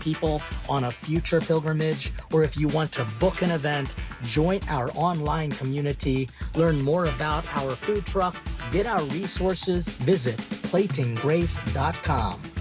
people on a future pilgrimage, or if you want to book an event, join our online community, learn more about our food truck, get our resources, visit platinggrace.com.